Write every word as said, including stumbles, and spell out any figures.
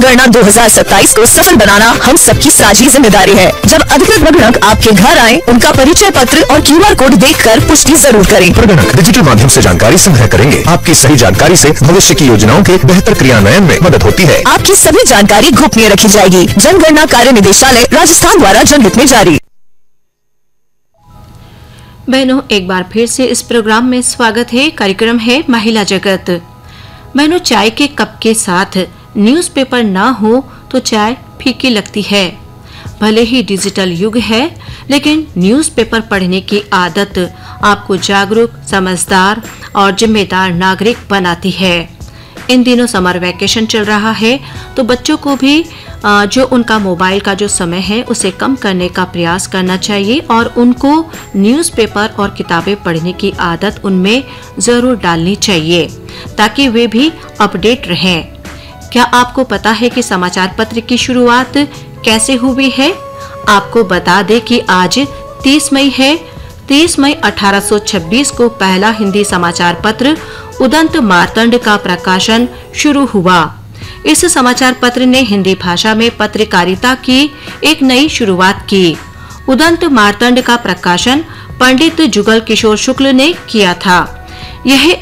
जनगणना दो हज़ार सत्ताईस को सफल बनाना हम सबकी साझी जिम्मेदारी है। जब अधिकृत प्रगणक आपके घर आए, उनका परिचय पत्र और क्यू आर कोड देखकर पुष्टि जरूर करें। प्रगणक डिजिटल माध्यम से जानकारी संग्रह करेंगे। आपकी सही जानकारी से भविष्य की योजनाओं के बेहतर क्रियान्वयन में मदद होती है। आपकी सभी जानकारी गोपनीय रखी जाएगी। जनगणना कार्य निदेशालय राजस्थान द्वारा जनहित में जारी। बहनों, एक बार फिर से इस प्रोग्राम में स्वागत है। कार्यक्रम है महिला जगत। बहनों, चाय के कप के साथ न्यूज़पेपर ना हो तो चाय फीकी लगती है। भले ही डिजिटल युग है, लेकिन न्यूज़पेपर पढ़ने की आदत आपको जागरूक, समझदार और जिम्मेदार नागरिक बनाती है। इन दिनों समर वैकेशन चल रहा है, तो बच्चों को भी जो उनका मोबाइल का जो समय है उसे कम करने का प्रयास करना चाहिए और उनको न्यूज़पेपर और किताबें पढ़ने की आदत उनमें जरूर डालनी चाहिए, ताकि वे भी अपडेट रहें। क्या आपको पता है कि समाचार पत्र की शुरुआत कैसे हुई है? आपको बता दें कि आज तीस मई है। तीस मई अठारह सौ छब्बीस को पहला हिंदी समाचार पत्र उदंत मार्तंड का प्रकाशन शुरू हुआ। इस समाचार पत्र ने हिंदी भाषा में पत्रकारिता की एक नई शुरुआत की। उदंत मार्तंड का प्रकाशन पंडित जुगल किशोर शुक्ल ने किया था। यह